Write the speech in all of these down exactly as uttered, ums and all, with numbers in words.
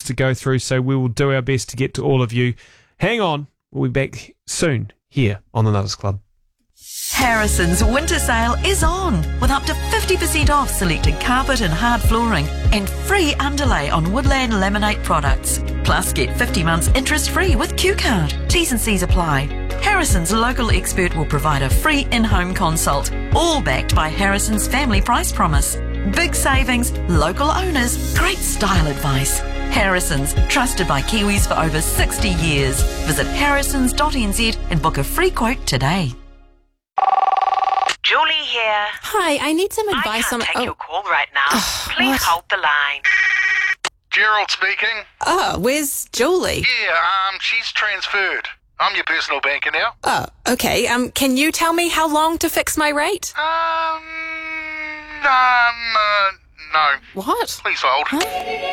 to go through, so we will do our best to get to all of you. Hang on, we'll be back soon here on the Nutters Club. Harrison's winter sale is on with up to fifty percent off selected carpet and hard flooring and free underlay on Woodland Laminate products. Plus get fifty months interest free with Q Card. T's and C's apply. Harrison's local expert will provide a free in-home consult, all backed by Harrison's family price promise. Big savings, local owners, great style advice. Harrison's, trusted by Kiwis for over sixty years. Visit harrisons dot n z and book a free quote today. Julie here. Hi, I need some advice I can't on... take oh. your call right now. Oh, Please what? hold the line. Gerald speaking. Oh, where's Julie? Yeah, um, she's transferred. I'm your personal banker now. Oh, okay. Um, can you tell me how long to fix my rate? Um, um, uh, no. What? Please hold. Huh?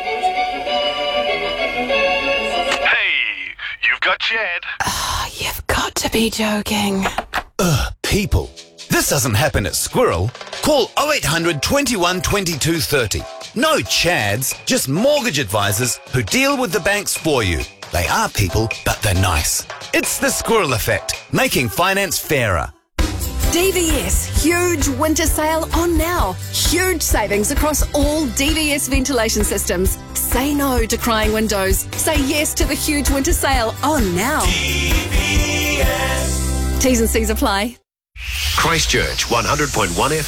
Hey, you've got Chad. Oh, you've got to be joking. Ugh, people. This doesn't happen at Squirrel. Call oh eight hundred, twenty-one, twenty-two, thirty. No Chads, just mortgage advisors who deal with the banks for you. They are people, but they're nice. It's the Squirrel Effect, making finance fairer. D V S, huge winter sale on now. Huge savings across all D V S ventilation systems. Say no to crying windows. Say yes to the huge winter sale on now. D V S. T's and C's apply. Christchurch one hundred point one F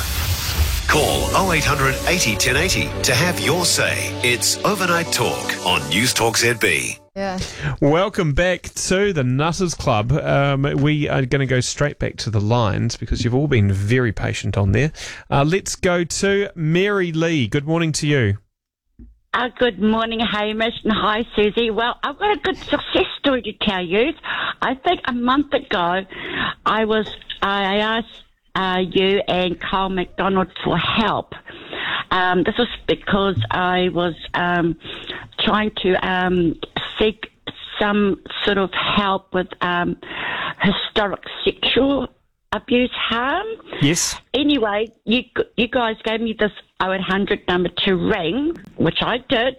M. Call oh eight hundred, eighty, ten eighty to have your say. It's Overnight Talk on News Talk Z B. Yeah. Welcome back to the Nutters Club. Um, we are going to go straight back to the lines because you've all been very patient on there. Uh, let's go to Mary Lee. Good morning to you. Uh, good morning, Hamish, and hi, Susie. Well, I've got a good success story to tell you. I think a month ago, I was I asked uh, you and Carl McDonald for help. Um, this was because I was um, trying to um, seek some sort of help with um, historic sexual abuse harm. Yes. Anyway, you you guys gave me this oh eight hundred number to ring, which I did.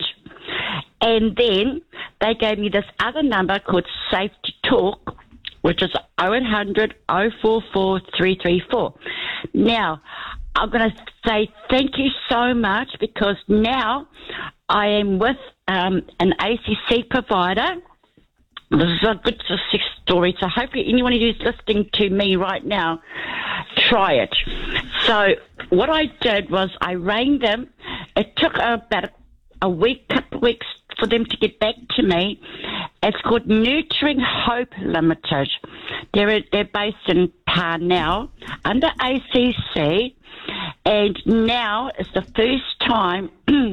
And then they gave me this other number called Safe to Talk, which is oh eight hundred, oh four four, three three four. Now, I'm going to say thank you so much because now I am with um, an A C C provider. This is a good success story, so hopefully anyone who's listening to me right now, try it. So what I did was I rang them. It took about a week, couple of weeks for them to get back to me. It's called Nurturing Hope Limited. They're, they're based in Parnell under A C C, and now it's the first time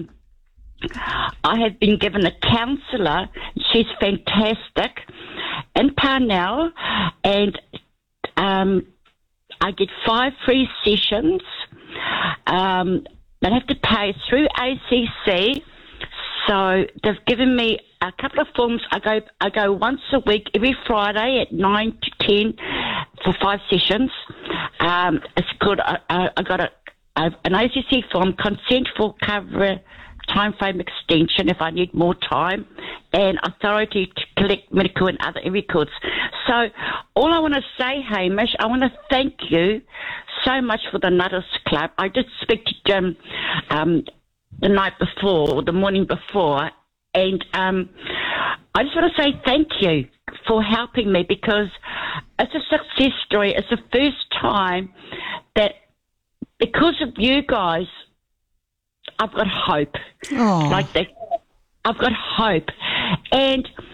I have been given a counsellor. She's fantastic in Parnell, and um, I get five free sessions. Um, I have to pay through A C C, so they've given me a couple of forms. I go I go once a week, every Friday at nine to ten for five sessions. Um, it's called I, I, I got a, a an A C C form, consent for cover. Time frame extension if I need more time, and authority to collect medical and other records. So all I want to say, Hamish, I want to thank you so much for the Nutters Club. I did speak to Jim um, the night before, or the morning before, and um, I just want to say thank you for helping me because it's a success story. It's the first time that because of you guys, I've got hope. Oh. Like that. I've got hope. And